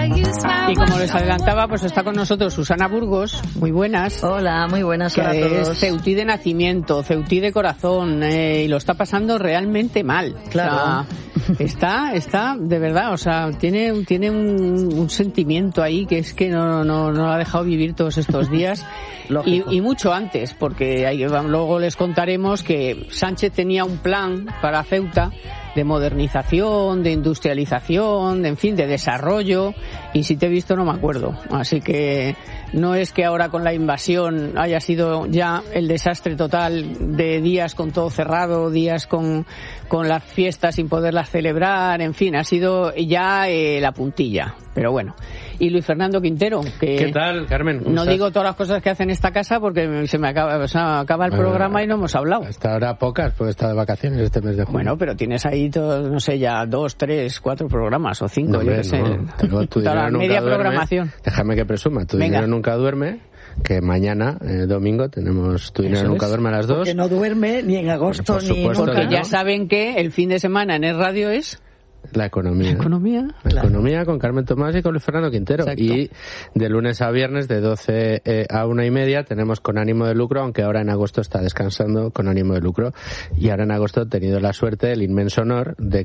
Y como les adelantaba, pues está con nosotros Susana Burgos. Muy buenas. Hola, muy buenas a todos. Es ceutí de nacimiento, ceutí de corazón, y lo está pasando realmente mal. Claro. O sea, está de verdad, o sea, tiene un sentimiento ahí que es que no lo ha dejado vivir todos estos días. y mucho antes, porque luego les contaremos que Sánchez tenía un plan para Ceuta de modernización, de industrialización, en fin, de desarrollo, y si te he visto no me acuerdo. Así que no es que ahora con la invasión haya sido ya el desastre total de días con todo cerrado, días con las fiestas sin poderlas celebrar, en fin, ha sido ya la puntilla. Pero bueno. Y Luis Fernando Quintero, que... ¿Qué tal, Carmen? No estás? digo todas las cosas que hace en esta casa porque se me acaba el programa y no hemos hablado. Hasta ahora pocas, pues he estado de vacaciones este mes de junio. Bueno, pero tienes ahí, no sé, ya 2, 3, 4 programas o 5, no, yo qué sé. Tengo tu dinero la nunca media duerme. Programación. Déjame que presuma, tu Venga. dinero nunca duerme, que mañana, domingo, tenemos tu dinero Eso nunca es. duerme a las 2. Que no duerme ni en agosto Por ni supuesto nunca. Porque no. ya saben que el fin de semana en el radio es... La economía. ¿Economía? La economía con Carmen Tomás y con Luis Fernando Quintero. Exacto. Y de lunes a viernes de 12 a 1:30 tenemos Con Ánimo de Lucro, aunque ahora en agosto está descansando Con Ánimo de Lucro. Y ahora en agosto he tenido la suerte, el inmenso honor de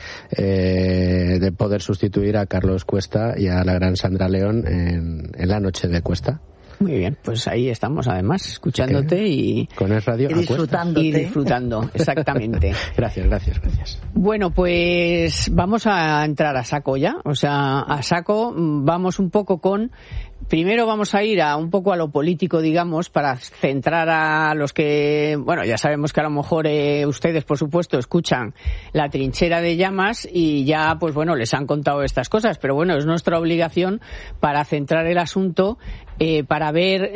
de poder sustituir a Carlos Cuesta y a la gran Sandra León en la noche de Cuesta. Muy bien, pues ahí estamos además, escuchándote y... Con Es Radio Y a Cuestas. disfrutándote. Y disfrutando, exactamente. Gracias. Bueno, pues vamos a entrar a saco ya, o sea, a saco vamos un poco con... Primero vamos a ir un poco a lo político, digamos, para centrar a los que, bueno, ya sabemos que a lo mejor ustedes, por supuesto, escuchan La Trinchera de Llamas y ya, pues bueno, les han contado estas cosas, pero bueno, es nuestra obligación para centrar el asunto, para ver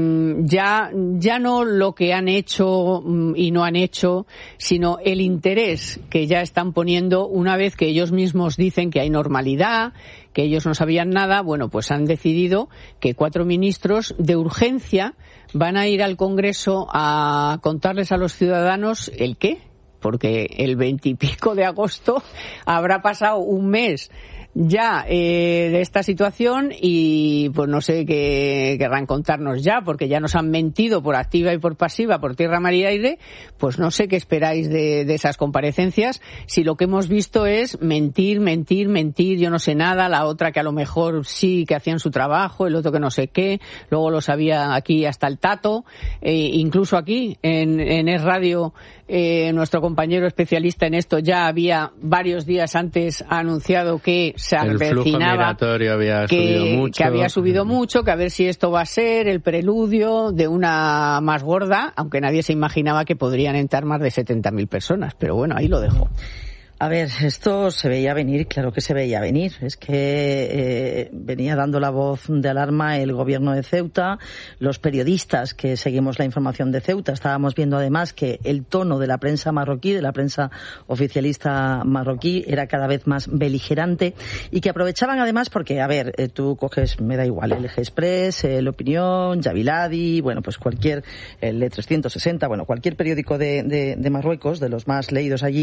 ya no lo que han hecho y no han hecho, sino el interés que ya están poniendo una vez que ellos mismos dicen que hay normalidad, que ellos no sabían nada. Bueno, pues han decidido que 4 ministros de urgencia van a ir al Congreso a contarles a los ciudadanos el qué, porque el 20 y pico de agosto habrá pasado un mes ya de esta situación y pues no sé qué querrán contarnos ya, porque ya nos han mentido por activa y por pasiva, por tierra, mar y aire. Pues no sé qué esperáis de esas comparecencias, si lo que hemos visto es mentir, yo no sé nada, la otra que a lo mejor sí que hacían su trabajo, el otro que no sé qué, luego lo sabía aquí hasta el tato, incluso aquí en Es Radio, nuestro compañero especialista en esto ya había varios días antes anunciado que se avecinaba, el flujo migratorio había subido mucho. Que había subido mucho, que a ver si esto va a ser el preludio de una más gorda, aunque nadie se imaginaba que podrían entrar más de 70.000 personas, pero bueno, ahí lo dejo. A ver, esto se veía venir, claro que se veía venir. Es que venía dando la voz de alarma el gobierno de Ceuta, los periodistas que seguimos la información de Ceuta. Estábamos viendo además que el tono de la prensa marroquí, de la prensa oficialista marroquí, era cada vez más beligerante y que aprovechaban además porque, a ver, tú coges, me da igual, el Eje Express, El Opinión, Yaviladi, bueno, pues cualquier, el E360, bueno, cualquier periódico de Marruecos, de los más leídos allí,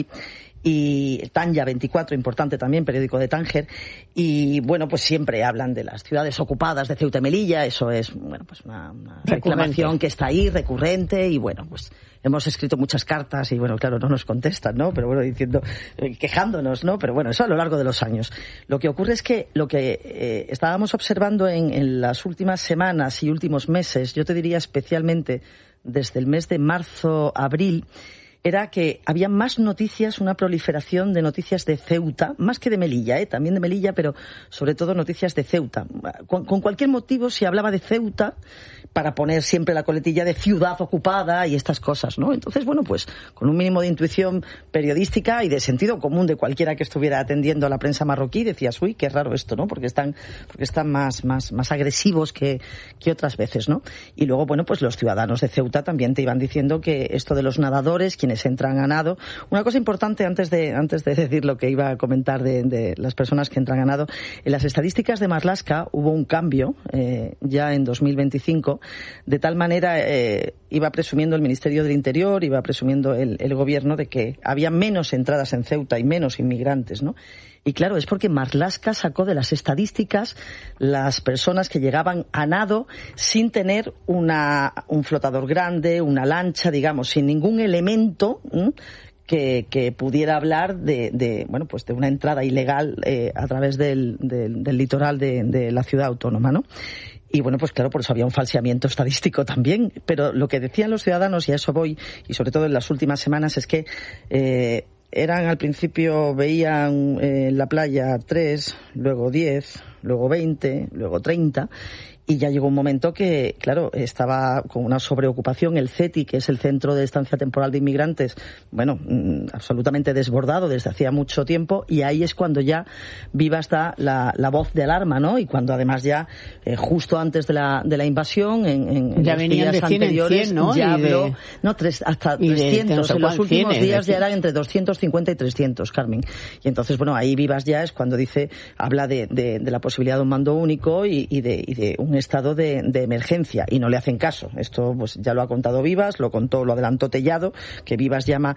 y Tanja 24, importante también, periódico de Tánger, y bueno, pues siempre hablan de las ciudades ocupadas de Ceuta y Melilla. Eso es, bueno, pues una reclamación que está ahí, recurrente, y bueno, pues hemos escrito muchas cartas y bueno, claro, no nos contestan, ¿no? Pero bueno, diciendo, quejándonos, ¿no? Pero bueno, eso a lo largo de los años. Lo que ocurre es que lo que estábamos observando en las últimas semanas y últimos meses, yo te diría especialmente desde el mes de marzo, abril, era que había más noticias, una proliferación de noticias de Ceuta, más que de Melilla, también de Melilla, pero sobre todo noticias de Ceuta. Con cualquier motivo se hablaba de Ceuta para poner siempre la coletilla de ciudad ocupada y estas cosas, ¿no? Entonces, bueno, pues con un mínimo de intuición periodística y de sentido común de cualquiera que estuviera atendiendo a la prensa marroquí, decías, uy, qué raro esto, ¿no? Porque están más agresivos que otras veces, ¿no? Y luego, bueno, pues los ciudadanos de Ceuta también te iban diciendo que esto de los nadadores, quienes entran a nado, una cosa importante antes de decir lo que iba a comentar de las personas que entran a nado, en las estadísticas de Marlaska hubo un cambio ya en 2025, de tal manera iba presumiendo el Ministerio del Interior, iba presumiendo el gobierno de que había menos entradas en Ceuta y menos inmigrantes, ¿no? Y claro, es porque Marlaska sacó de las estadísticas las personas que llegaban a nado sin tener un flotador grande, una lancha, digamos, sin ningún elemento que pudiera hablar de una entrada ilegal a través del litoral de la ciudad autónoma, ¿no? Y bueno, pues claro, por eso había un falseamiento estadístico también. Pero lo que decían los ciudadanos, y a eso voy, y sobre todo en las últimas semanas, es que eran al principio, veían en la playa 3, luego 10, luego 20, luego 30... Y ya llegó un momento que, claro, estaba con una sobreocupación. El CETI, que es el Centro de Estancia Temporal de Inmigrantes, bueno, absolutamente desbordado desde hacía mucho tiempo. Y ahí es cuando ya Vivas da la voz de alarma, ¿no? Y cuando además ya, justo antes de la invasión, en ya los venían días de 100 anteriores, en 100, ¿no? ya habló, hasta 300. En los últimos días ya era entre 250 y 300, Carmen. Y entonces, bueno, ahí Vivas ya es cuando habla de la posibilidad de un mando único y de un estado de emergencia, y no le hacen caso. Esto pues ya lo ha contado Vivas, lo adelantó Tellado, que Vivas llama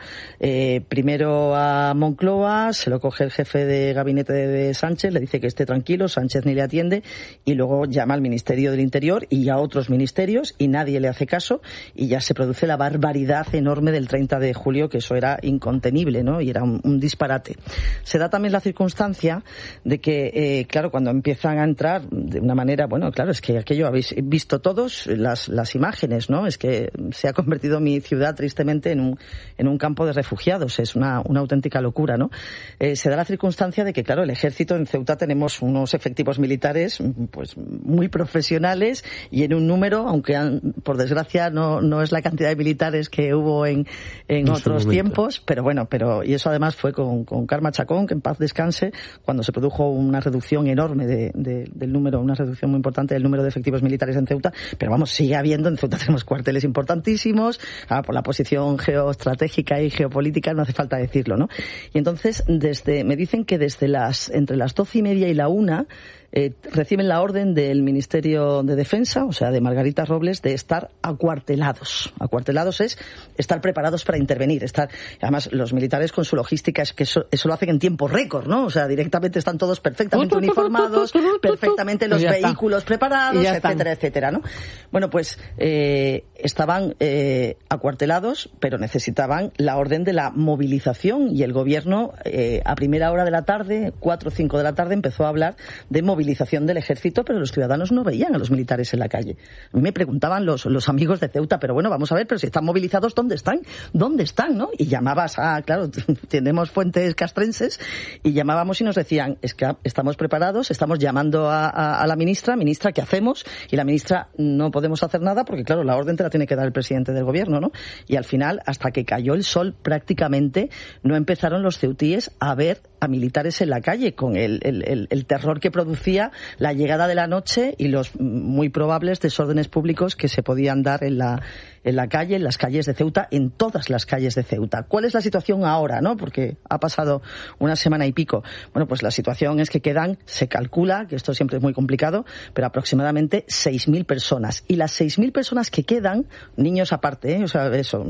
primero a Moncloa, se lo coge el jefe de gabinete de Sánchez, le dice que esté tranquilo, Sánchez ni le atiende, y luego llama al Ministerio del Interior y a otros ministerios, y nadie le hace caso, y ya se produce la barbaridad enorme del 30 de julio, que eso era incontenible, ¿no? Y era un disparate. Se da también la circunstancia de que, claro, cuando empiezan a entrar de una manera, bueno, claro, es que aquello habéis visto todos las imágenes, ¿no? Es que se ha convertido mi ciudad tristemente en un campo de refugiados. Es una auténtica locura, ¿no? Se da la circunstancia de que, claro, el ejército en Ceuta tenemos unos efectivos militares pues muy profesionales y en un número, aunque por desgracia no es la cantidad de militares que hubo en otros tiempos, pero bueno, y eso además fue con Karma Chacón, que en paz descanse, cuando se produjo una reducción enorme del número, una reducción muy importante del número de efectivos militares en Ceuta, pero vamos, sigue habiendo. En Ceuta tenemos cuarteles importantísimos, por la posición geoestratégica y geopolítica, no hace falta decirlo, ¿no? Y entonces, me dicen que entre las 12:30 y la 1, reciben la orden del Ministerio de Defensa, o sea, de Margarita Robles, de estar acuartelados. Acuartelados es estar preparados para intervenir. Además, los militares con su logística, es que eso lo hacen en tiempo récord, ¿no? O sea, directamente están todos perfectamente uniformados, perfectamente los vehículos preparados, etcétera, etcétera, ¿no? Bueno, pues estaban acuartelados, pero necesitaban la orden de la movilización, y el gobierno a primera hora de la tarde, 4 o 5 de la tarde, empezó a hablar de movilización del ejército, pero los ciudadanos no veían a los militares en la calle. A mí me preguntaban los amigos de Ceuta, pero bueno, vamos a ver, pero si están movilizados, ¿dónde están? ¿Dónde están, no? Y llamabas claro, tenemos fuentes castrenses, y llamábamos y nos decían, es que estamos preparados, estamos llamando a la ministra, ¿qué hacemos? Y la ministra, no podemos hacer nada porque, claro, la orden te la tiene que dar el presidente del gobierno, ¿no? Y al final, hasta que cayó el sol, prácticamente no empezaron los ceutíes a ver a militares en la calle, con el terror que producía la llegada de la noche y los muy probables desórdenes públicos que se podían dar en la calle, en las calles de Ceuta, en todas las calles de Ceuta. ¿Cuál es la situación ahora, no? Porque ha pasado una semana y pico. Bueno, pues la situación es que se calcula, que esto siempre es muy complicado, pero aproximadamente 6.000 personas. Y las 6.000 personas que quedan, niños aparte, o sea, eso,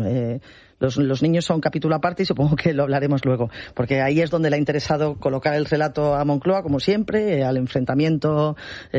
los niños son capítulo aparte, y supongo que lo hablaremos luego, porque ahí es donde le ha interesado colocar el relato a Moncloa, como siempre, al enfrentamiento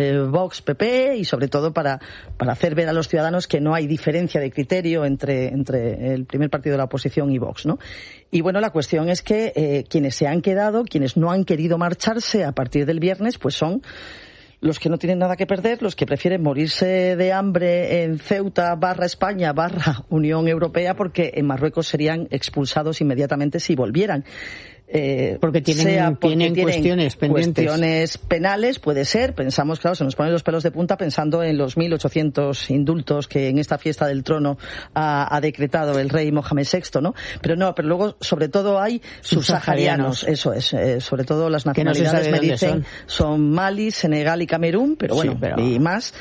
Vox-PP, y sobre todo para hacer ver a los ciudadanos que no hay diferencia de criterio entre el primer partido de la oposición y Vox, ¿no? Y bueno, la cuestión es que quienes se han quedado, quienes no han querido marcharse a partir del viernes, pues son los que no tienen nada que perder, los que prefieren morirse de hambre en Ceuta /España /Unión Europea, porque en Marruecos serían expulsados inmediatamente si volvieran. Porque tienen cuestiones pendientes. Cuestiones penales, puede ser. Pensamos, claro, se nos ponen los pelos de punta pensando en los 1.800 indultos que en esta fiesta del trono ha decretado el rey Mohamed VI, ¿no? Pero luego, sobre todo, hay subsaharianos. Eso es. Sobre todo las nacionalidades, me dicen, son Mali, Senegal y Camerún, pero bueno, y más.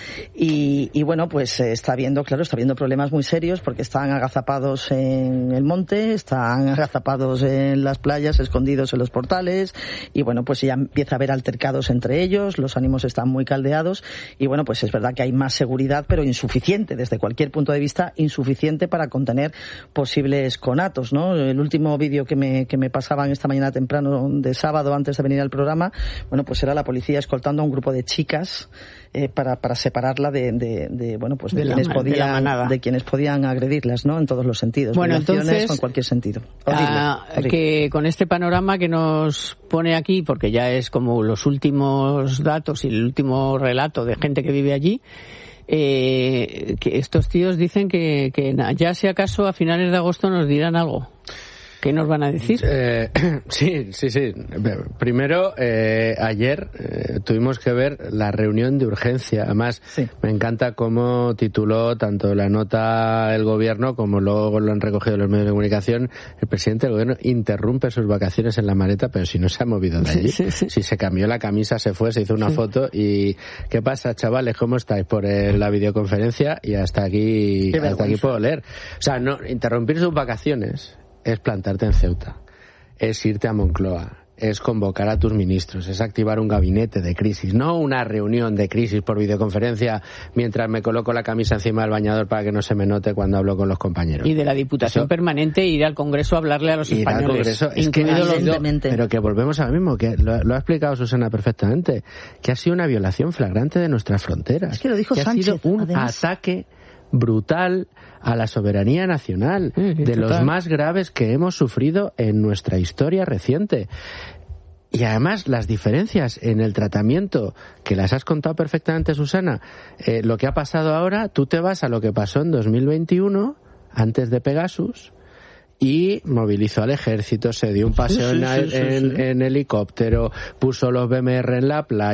Y bueno, pues está habiendo problemas muy serios, porque están agazapados en el monte, están agazapados en las playas, escondidos escondidos en los portales, y bueno, pues ya empieza a haber altercados entre ellos, los ánimos están muy caldeados, y bueno, pues es verdad que hay más seguridad, pero insuficiente, desde cualquier punto de vista, insuficiente para contener posibles conatos, ¿no? El último vídeo que me pasaban esta mañana temprano de sábado, antes de venir al programa, bueno, pues era la policía escoltando a un grupo de chicas para separarla de bueno, pues de quienes podían agredirlas, ¿no? En todos los sentidos. Bueno, entonces, en cualquier sentido. Horrible. Que con este panorama que nos pone aquí, porque ya es como los últimos datos y el último relato de gente que vive allí, que estos tíos dicen que ya si acaso a finales de agosto nos dirán algo. ¿Qué nos van a decir? Sí. Primero, ayer tuvimos que ver la reunión de urgencia. Además, me encanta cómo tituló tanto la nota el gobierno como luego lo han recogido los medios de comunicación. El presidente del gobierno interrumpe sus vacaciones en la maleta, pero si no se ha movido de allí. Si se cambió la camisa, se fue, se hizo una foto y ¿qué pasa, chavales? ¿Cómo estáis? Por la videoconferencia y hasta aquí puedo leer. O sea, no interrumpir sus vacaciones es plantarte en Ceuta, es irte a Moncloa, es convocar a tus ministros, es activar un gabinete de crisis, no una reunión de crisis por videoconferencia mientras me coloco la camisa encima del bañador para que no se me note cuando hablo con los compañeros. Y de la Diputación Permanente ir al Congreso a hablarle a los españoles. Pero que volvemos a lo mismo, que lo ha explicado Susana perfectamente, que ha sido una violación flagrante de nuestras fronteras. Es que lo dijo Sánchez, ha sido un ataque brutal a la soberanía nacional, de los más graves que hemos sufrido en nuestra historia reciente. Y además las diferencias en el tratamiento, que las has contado perfectamente, Susana, lo que ha pasado ahora, tú te vas a lo que pasó en 2021, antes de Pegasus, y movilizó al ejército, se dio un paseo en helicóptero, puso los BMR en la playa,